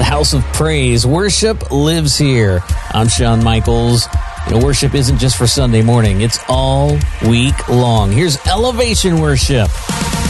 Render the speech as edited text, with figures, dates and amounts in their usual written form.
house of praise. Worship lives here. I'm Shawn Michaels. Worship isn't just for Sunday morning. It's all week long. Here's Elevation Worship.